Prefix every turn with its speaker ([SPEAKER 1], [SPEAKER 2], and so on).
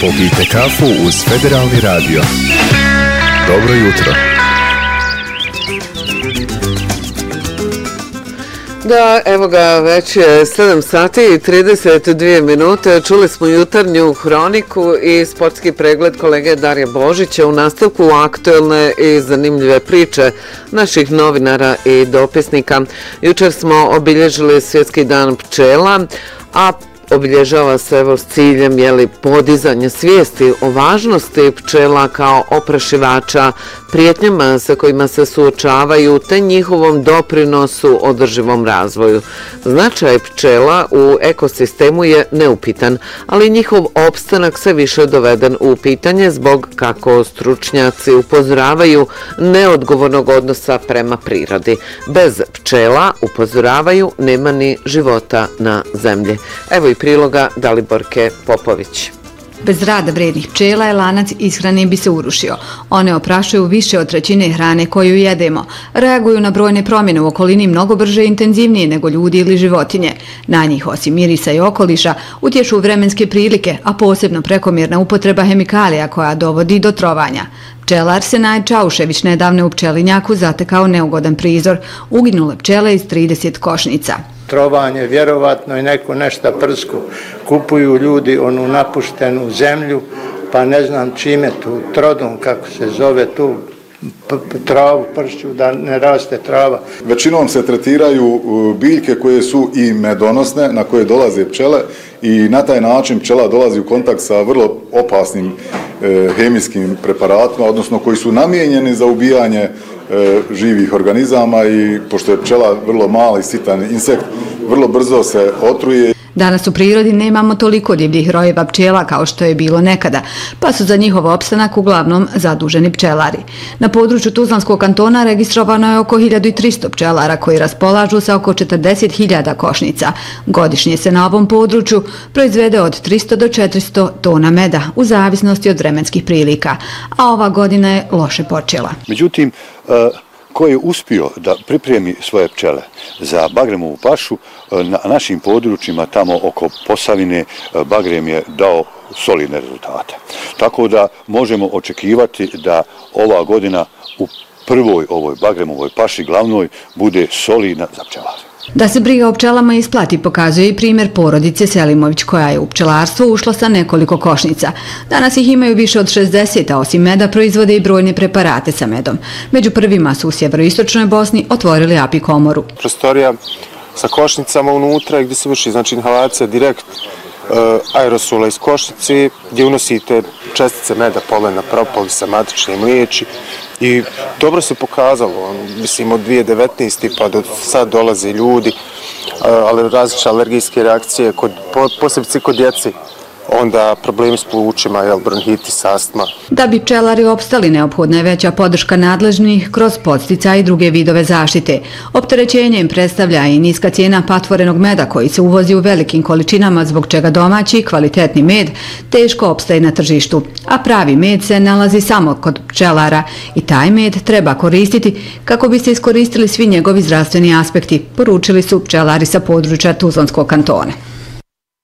[SPEAKER 1] Popijte kafu uz Federalni radio. Dobro jutro.
[SPEAKER 2] Da, evo ga, već je 7 sati i 32 minute. Čuli smo jutarnju hroniku i sportski pregled kolege Darija Božića u nastavku aktuelne i zanimljive priče naših novinara i dopisnika. Jučer smo obilježili Svjetski dan pčela, a obilježava se evo s ciljem podizanja svijesti o važnosti pčela kao oprašivača, prijetnjama sa kojima se suočavaju te njihovom doprinosu održivom razvoju. Značaj pčela u ekosistemu je neupitan, ali njihov opstanak sve više doveden u pitanje zbog, kako stručnjaci upozoravaju, neodgovornog odnosa prema prirodi. Bez pčela, upozoravaju, nema ni života na zemlji. Evo i priloga Daliborke Popović.
[SPEAKER 3] Bez rada vrednih pčela lanac ishrane bi se urušio. One oprašuju više od trećine hrane koju jedemo. Reaguju na brojne promjene u okolini mnogo brže i intenzivnije nego ljudi ili životinje. Na njih, osim mirisa i okoliša, utječu vremenske prilike, a posebno prekomjerna upotreba hemikalija koja dovodi do trovanja. Pčelar Senaj Čaušević nedavno u pčelinjaku zatekao neugodan prizor. Uginule pčele iz 30 košnica.
[SPEAKER 4] Trovanje, vjerovatno i neko nešto prsku. Kupuju ljudi onu napuštenu zemlju, pa ne znam čime tu, trodom kako se zove tu, travu pršću da ne raste trava.
[SPEAKER 5] Većinom se tretiraju biljke koje su i medonosne, na koje dolaze pčele i na taj način pčela dolazi u kontakt sa vrlo opasnim hemijskim preparatima, odnosno koji su namijenjeni za ubijanje živih organizama i pošto je pčela vrlo mali, sitan insekt, vrlo brzo se otruje.
[SPEAKER 3] Danas u prirodi nemamo toliko divljih rojeva pčela kao što je bilo nekada, pa su za njihov opstanak uglavnom zaduženi pčelari. Na području Tuzlanskog kantona registrovano je oko 1300 pčelara koji raspolažu sa oko 40.000 košnica. Godišnje se na ovom području proizvede od 300 do 400 tona meda u zavisnosti od vremenskih prilika, a ova godina je loše počela.
[SPEAKER 6] Međutim, ko je uspio da pripremi svoje pčele za bagremovu pašu, na našim područjima tamo oko Posavine bagrem je dao solidne rezultate. Tako da možemo očekivati da ova godina u prvoj ovoj bagremovoj paši glavnoj bude solidna za pčelare.
[SPEAKER 3] Da se briga o pčelama isplati pokazuje i primjer porodice Selimović koja je u pčelarstvo ušla sa nekoliko košnica. Danas ih imaju više od 60, a osim meda proizvode i brojne preparate sa medom. Među prvima su u sjeveroistočnoj Bosni otvorili apikomoru.
[SPEAKER 7] Prostorija sa košnicama unutra gdje se vrši inhalacija direkt aerosola iz košnice gdje unosite čestice meda, polena, propolisa, matične mliječi i dobro se pokazalo, mislim od 2019. pa do sad dolaze ljudi, ali različite alergijske reakcije, posebice kod djece. Onda problemi s plućima, bronhitis, astma.
[SPEAKER 3] Da bi pčelari opstali, neophodna je veća podrška nadležnih kroz podsticaj i druge vidove zaštite. Opterećenje im predstavlja i niska cijena patvorenog meda koji se uvozi u velikim količinama, zbog čega domaći kvalitetni med teško opstaje na tržištu, a pravi med se nalazi samo kod pčelara i taj med treba koristiti kako bi se iskoristili svi njegovi zdravstveni aspekti, poručili su pčelari sa područja Tuzlanskog kantona.